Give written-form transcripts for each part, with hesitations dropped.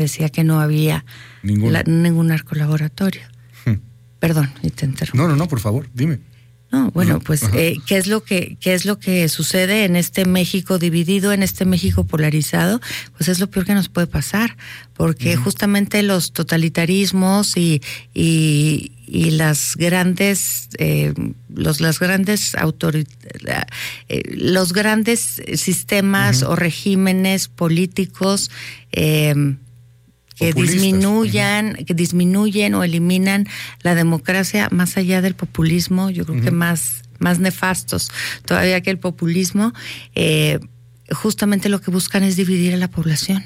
decía que no había ningún narcolaboratorio. Perdón, y te interrumpo. No, por favor, dime. No, bueno, pues ¿qué es lo que sucede en este México dividido, en este México polarizado? Pues es lo peor que nos puede pasar, porque justamente los totalitarismos y los grandes sistemas o regímenes políticos que disminuyen o eliminan la democracia más allá del populismo, yo creo que más nefastos todavía que el populismo, justamente lo que buscan es dividir a la población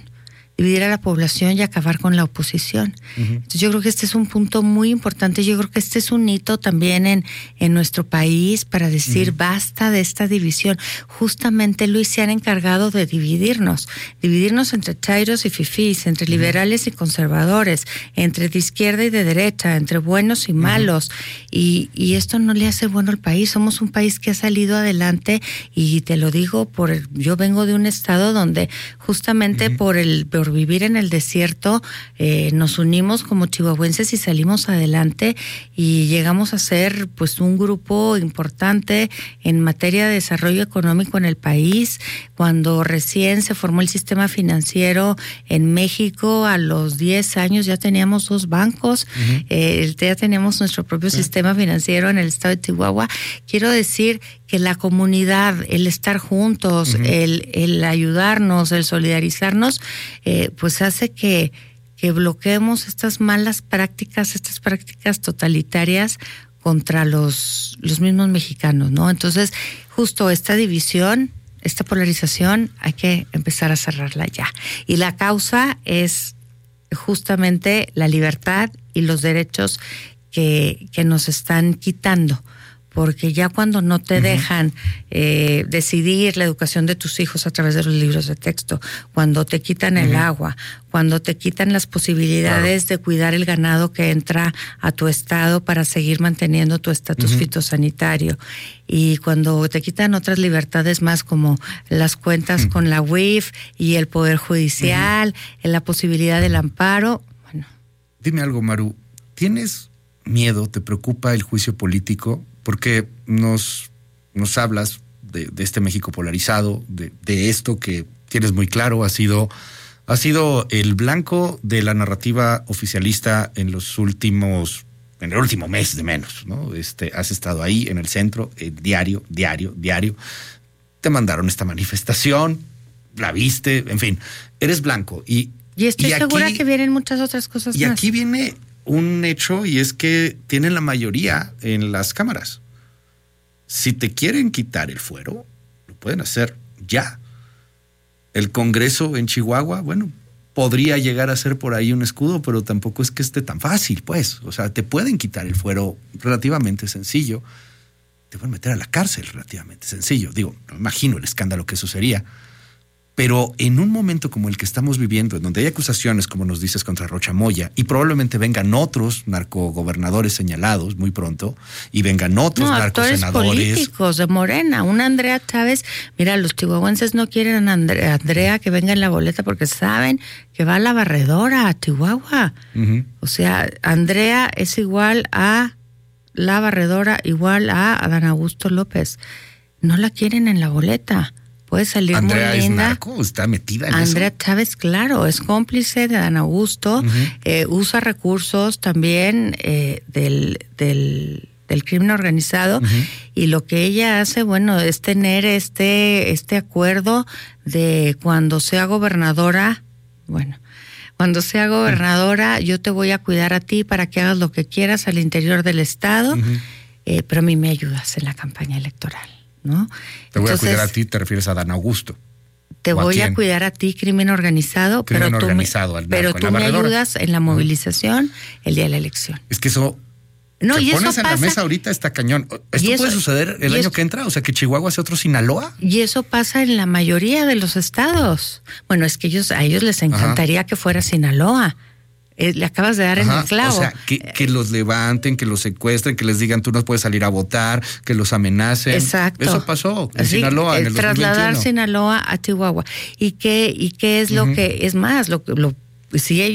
y acabar con la oposición. Entonces yo creo que este es un punto muy importante, yo creo que este es un hito también en nuestro país para decir basta de esta división. Justamente, Luis, se han encargado de dividirnos entre chairos y fifís, entre liberales y conservadores, entre de izquierda y de derecha, entre buenos y malos, y esto no le hace bueno al país. Somos un país que ha salido adelante, y te lo digo, yo vengo de un estado donde justamente por vivir en el desierto, nos unimos como chihuahuenses y salimos adelante y llegamos a ser pues un grupo importante en materia de desarrollo económico en el país. Cuando recién se formó el sistema financiero en México, a los 10 años ya teníamos 2 bancos, ya teníamos nuestro propio sistema financiero en el estado de Chihuahua. Quiero decir que la comunidad, el estar juntos, el ayudarnos, el solidarizarnos, pues hace que bloqueemos estas malas prácticas, estas prácticas totalitarias contra los mismos mexicanos, ¿no? Entonces, justo esta división, esta polarización, hay que empezar a cerrarla ya. Y la causa es justamente la libertad y los derechos que nos están quitando. Porque ya cuando no te dejan decidir la educación de tus hijos a través de los libros de texto, cuando te quitan el agua, cuando te quitan las posibilidades de cuidar el ganado que entra a tu estado para seguir manteniendo tu estatus fitosanitario, y cuando te quitan otras libertades más como las cuentas con la UIF y el Poder Judicial, la posibilidad del amparo. Bueno. Dime algo, Maru, ¿tienes miedo, te preocupa el juicio político? Porque nos hablas de este México polarizado, de esto que tienes muy claro, ha sido el blanco de la narrativa oficialista en el último mes de menos, ¿no? Has estado ahí en el centro, diario. Te mandaron esta manifestación, la viste, en fin, eres blanco. Y estoy segura que vienen muchas otras cosas más. Y aquí viene un hecho, y es que tienen la mayoría en las cámaras. Si te quieren quitar el fuero, lo pueden hacer ya. El Congreso en Chihuahua, bueno, podría llegar a ser por ahí un escudo, pero tampoco es que esté tan fácil, pues. O sea, te pueden quitar el fuero relativamente sencillo. Te pueden meter a la cárcel relativamente sencillo. Digo, no me imagino el escándalo que eso sería. Pero en un momento como el que estamos viviendo, en donde hay acusaciones, como nos dices, contra Rocha Moya, y probablemente vengan otros narcogobernadores señalados muy pronto, y vengan otros narcosenadores. Políticos de Morena, una Andrea Chávez. Mira, los chihuahuenses no quieren a Andrea que venga en la boleta porque saben que va a la barredora a Chihuahua. O sea, Andrea es igual a la barredora, igual a Adán Augusto López. No la quieren en la boleta. Puede salir Andrea muy linda. ¿Es narco? ¿Está metida en Andrea eso? Chávez, claro, es cómplice de Dan Augusto, usa recursos también del crimen organizado, y lo que ella hace, bueno, es tener este acuerdo de cuando sea gobernadora, yo te voy a cuidar a ti para que hagas lo que quieras al interior del estado, pero a mí me ayudas en la campaña electoral, ¿no? Te voy a cuidar a ti, te refieres a Dan Augusto. Te voy a cuidar a ti, crimen organizado, pero tú me ayudas en la movilización el día de la elección. Es que eso... No, y pones eso en la mesa ahorita está cañón. ¿Esto puede suceder el año que entra? O sea, que Chihuahua sea otro Sinaloa. Y eso pasa en la mayoría de los estados. Bueno, es que a ellos les encantaría que fuera Sinaloa. Le acabas de dar en el clavo. O sea, que los levanten, que los secuestren, que les digan tú no puedes salir a votar, que los amenacen. Exacto. Eso pasó en Sinaloa en el 2021. Trasladar Sinaloa a Chihuahua. ¿Y qué es lo que es más? si